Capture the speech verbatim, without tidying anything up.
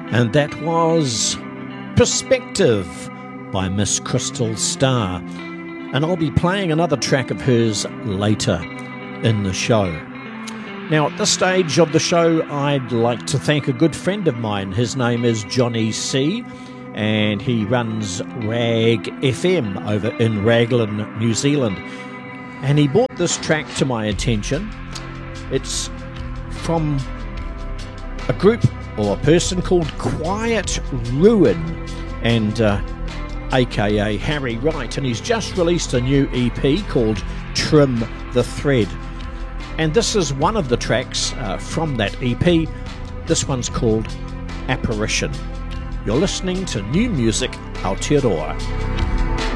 And that was Perspective by Miss Crystal Starr. And I'll be playing another track of hers later in the show. Now, at this stage of the show, I'd like to thank a good friend of mine. His name is Johnny C, and he runs Rag F M over in Raglan, New Zealand. And he brought this track to my attention. It's from a group or a person called Quiet Ruin, and uh, aka Harry Wright, and he's just released a new E P called Trim the Thread. And this is one of the tracks uh, from that E P. This one's called Apparition. You're listening to New Music Aotearoa.